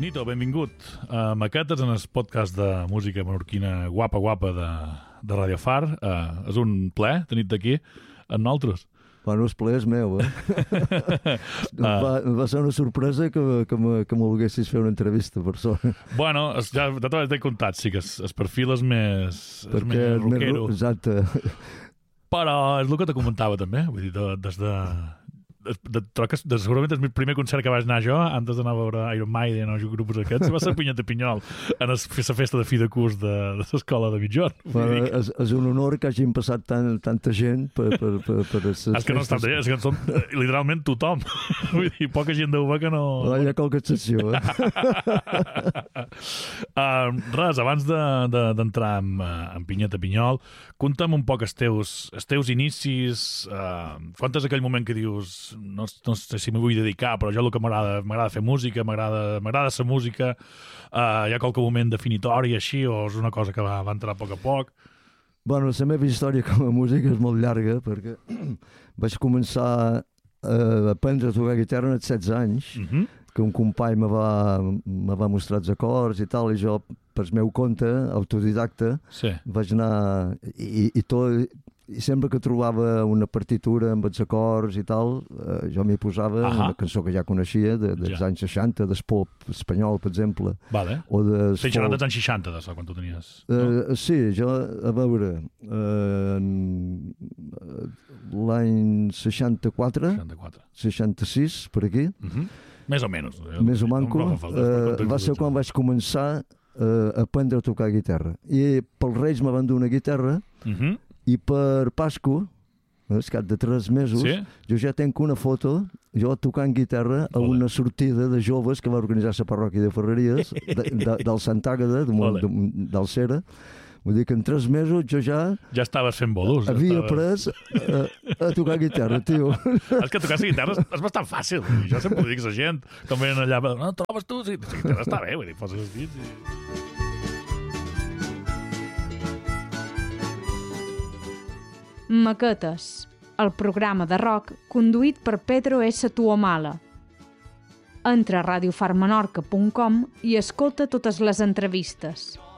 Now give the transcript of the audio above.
Nito, benvingut a Maquetes, en el podcast de música menorquina guapa de Radio Far. És un plaer tenir-te aquí amb nosaltres. Bueno, el plaer és meu, va ser una sorpresa que me volguessis fer una entrevista per sort. Bueno, ja t'he contat, sí que el perfil és més rockero. Exacte. Però és el que te comentava també, vull dir, segurament el primer concert que vaig anar jo, antes d'anar a veure Iron Maiden o grups aquests, va ser Pinyat de Pinyol, en la festa de fi de curs de l'escola de mitjorn. Bueno, és un honor que hagin passat tanta gent per les és que no estan d'allà, és que són literalment tothom. Vull dir, poca gent deu que no... Hi ha qualque excepció, Res, abans d'entrar en Pinyat de Pinyol, conta'm un poc els teus inicis, quan és aquell moment que dius no sé si m'hi vull dedicar, però jo el que m'agrada fer música, m'agrada ser música, hi ha qualque moment definitori així, o és una cosa que va entrar a poc? Bueno, la meva història com a música és molt llarga, perquè vaig començar a aprendre a tocar guitarra als 16 anys, que un company me va mostrar els acords i tal, i jo, per meu compte, autodidacta, vaig anar i sempre que trobava una partitura amb els acords i tal, jo m'hi posava una cançó que ja coneixia dels anys 60, del pop espanyol, per exemple. Vale. Tens xerrat dels anys 60, d'això, quan tu tenies? Sí, jo, a veure, l'any 64, 66, per aquí. Més o menys. Més o manco. Va ser quan vaig començar a aprendre a tocar guitarra. I pels Reis me van donar una guitarra, i per Pasco, al cap de 3 mesos, jo ja tenc una foto, jo tocant guitarra a una sortida de joves que va organitzar la parròquia de Ferreries, del Sant Àgueda, del Cera. Vull dir que en 3 mesos jo ja estaves fent bolos. Havia après a tocar guitarra, tio. És que tocar la guitarra és bastant fàcil. Jo sempre ho dic a la gent. Com venen allà, no, trobes tu? La guitarra està bé, vull dir, poses els dits i... Maquetes, el programa de rock conduït per Pedro S. Tuomala. Entra a radiofarmenorca.com i escolta totes les entrevistes.